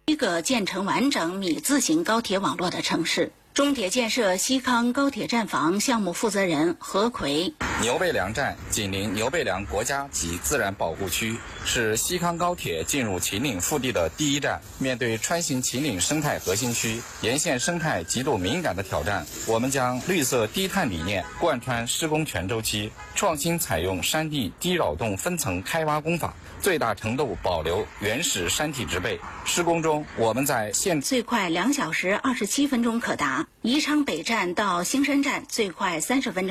一个建成完整米字形高铁网络的城市。中铁建设西康高铁站房项目负责人何奎： 牛背梁站紧邻牛背梁国家级自然保护区，是西康高铁进入秦岭腹地的第一站。面对穿行秦岭生态核心区沿线生态极度敏感的挑战，我们将绿色低碳理念贯穿施工全周期，创新采用山地低扰动分层开挖工法，最大程度保留原始山体植被。施工中，我们在最快2小时27分钟可达，宜昌北站到兴山站最快30分钟。